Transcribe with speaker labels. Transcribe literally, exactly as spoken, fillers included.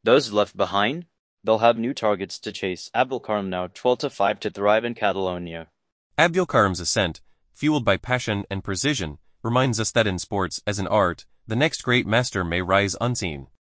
Speaker 1: Those left behind? They'll have new targets to chase. Abdulkarim now twelve to five to thrive in Catalonia.
Speaker 2: Abdulkarim's ascent, fueled by passion and precision, reminds us that in sports, as in art, the next great master may rise unseen.